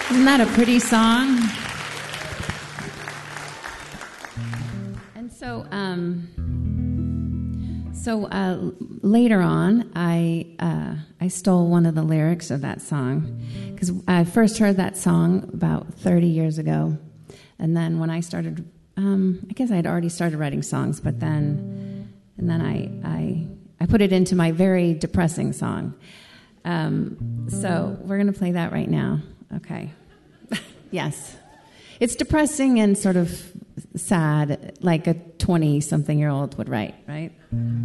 Isn't that a pretty song? And so later on, I stole one of the lyrics of that song because I first heard that song about 30 years ago, and then when I started, I guess I'd already started writing songs, but then I put it into my very depressing song. So we're going to play that right now. Okay. Yes. It's depressing and sort of sad, like a 20-something-year-old would write, right?